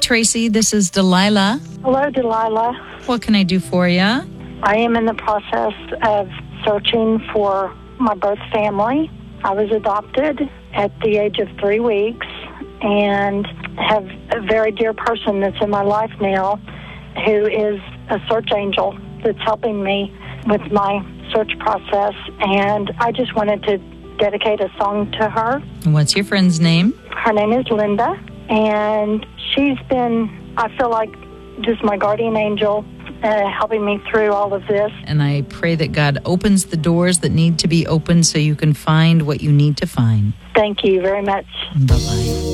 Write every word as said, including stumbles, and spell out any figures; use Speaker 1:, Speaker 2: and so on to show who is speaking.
Speaker 1: Tracy. This is Delilah.
Speaker 2: Hello, Delilah.
Speaker 1: What can I do for you?
Speaker 2: I am in the process of searching for my birth family. I was adopted at the age of three weeks and have a very dear person that's in my life now who is a search angel that's helping me with my search process. And I just wanted to dedicate a song to her.
Speaker 1: What's your friend's name?
Speaker 2: Her name is Linda, and she's been, I feel like, just my guardian angel, uh, helping me through all of this.
Speaker 1: And I pray that God opens the doors that need to be opened so you can find what you need to find.
Speaker 2: Thank you very much.
Speaker 1: Bye-bye.